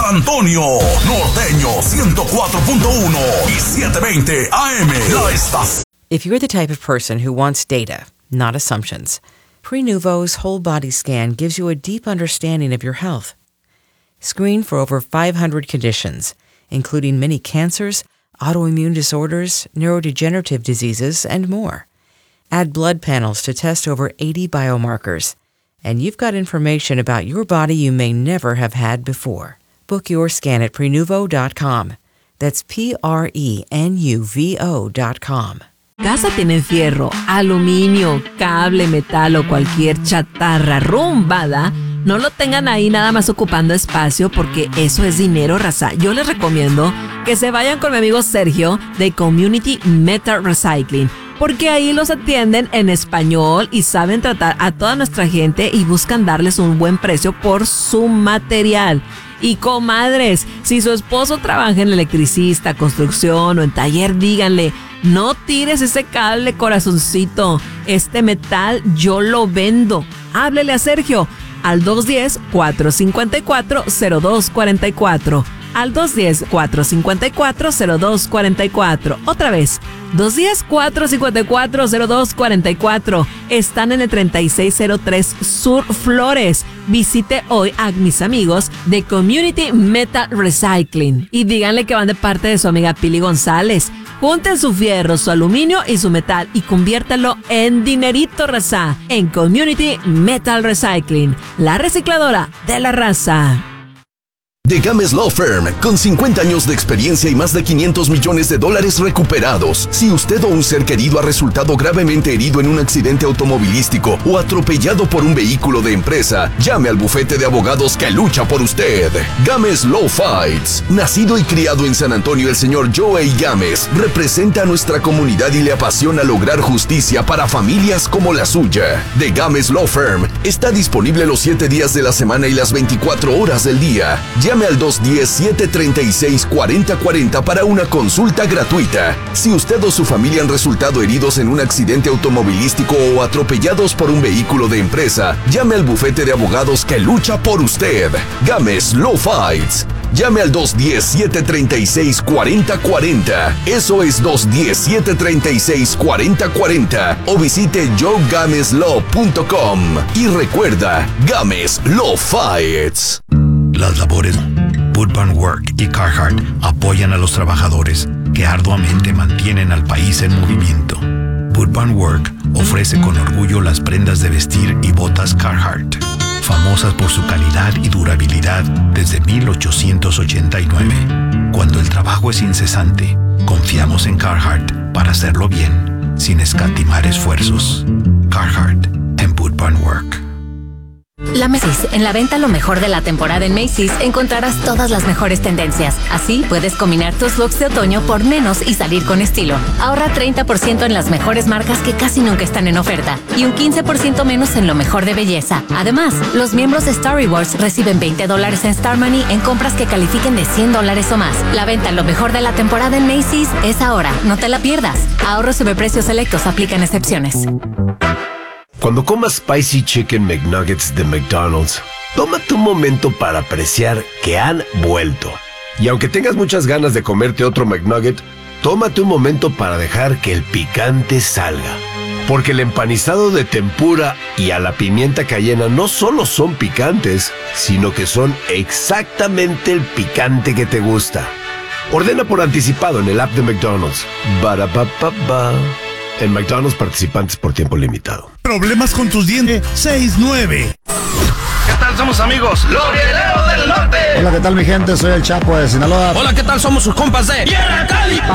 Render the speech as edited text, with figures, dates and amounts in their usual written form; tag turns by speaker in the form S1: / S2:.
S1: San Antonio, Norteño 104.1 y 720 AM. La estación.
S2: If you're the type of person who wants data, not assumptions, Prenuvo's whole body scan gives you a deep understanding of your health. Screen for over 500 conditions, including many cancers, autoimmune disorders, neurodegenerative diseases, and more. Add blood panels to test over 80 biomarkers, and you've got information about your body you may never have had before. Book your scan at Prenuvo.com. That's Prenuvo.com.
S3: Casa tiene fierro, aluminio, cable, metal o cualquier chatarra rumbada. No lo tengan ahí nada más ocupando espacio porque eso es dinero, raza. Yo les recomiendo que se vayan con mi amigo Sergio de Community Metal Recycling, porque ahí los atienden en español y saben tratar a toda nuestra gente y buscan darles un buen precio por su material. Y comadres, si su esposo trabaja en electricista, construcción o en taller, díganle: no tires ese cable, corazoncito. Este metal yo lo vendo. Háblele a Sergio al 210-454-0244. Al 210-454-0244. Otra vez, 210-454-0244. Están en el 3603 Sur Flores. Visite hoy a mis amigos de Community Metal Recycling y díganle que van de parte de su amiga Pili González. Junten su fierro, su aluminio y su metal y conviértanlo en dinerito, raza, en Community Metal Recycling, la recicladora de la raza.
S4: The Games Law Firm, con 50 años de experiencia y más de $500 millones recuperados. Si usted o un ser querido ha resultado gravemente herido en un accidente automovilístico o atropellado por un vehículo de empresa, llame al bufete de abogados que lucha por usted. Games Law Fights. Nacido y criado en San Antonio, el señor Joey Gámez representa a nuestra comunidad y le apasiona lograr justicia para familias como la suya. The Games Law Firm está disponible los 7 días de la semana y las 24 horas del día. Llame al 210-736-4040 para una consulta gratuita. Si usted o su familia han resultado heridos en un accidente automovilístico o atropellados por un vehículo de empresa, llame al bufete de abogados que lucha por usted. Games Law Fights. Llame al 210-736-4040. Eso es 210-736-4040. O visite joegameslaw.com. Y recuerda, Games Law Fights.
S5: Las labores Boot Barn Work y Carhartt apoyan a los trabajadores que arduamente mantienen al país en movimiento. Boot Barn Work ofrece con orgullo las prendas de vestir y botas Carhartt, famosas por su calidad y durabilidad desde 1889. Cuando el trabajo es incesante, confiamos en Carhartt para hacerlo bien, sin escatimar esfuerzos. Carhartt en Boot Barn Work.
S6: La Macy's. En la venta lo mejor de la temporada en Macy's encontrarás todas las mejores tendencias. Así puedes combinar tus looks de otoño por menos y salir con estilo. Ahorra 30% en las mejores marcas que casi nunca están en oferta y un 15% menos en lo mejor de belleza. Además, los miembros de Star Rewards reciben $20 en Star Money en compras que califiquen de $100 o más. La venta lo mejor de la temporada en Macy's es ahora. No te la pierdas. Ahorros sobre precios selectos. Aplican excepciones.
S7: Cuando comas Spicy Chicken McNuggets de McDonald's, tómate un momento para apreciar que han vuelto. Y aunque tengas muchas ganas de comerte otro McNugget, tómate un momento para dejar que el picante salga. Porque el empanizado de tempura y a la pimienta cayena no solo son picantes, sino que son exactamente el picante que te gusta. Ordena por anticipado en el app de McDonald's. Ba-da-ba-ba-ba. En McDonald's, participantes por tiempo limitado.
S8: ¿Problemas con tus dientes? 6-9.
S9: ¿Qué tal? Somos amigos, los Guerreros del Norte.
S10: Hola, ¿qué tal mi gente? Soy el Chapo de Sinaloa.
S9: Hola, ¿qué tal? Somos sus compas de Tierra Caliente.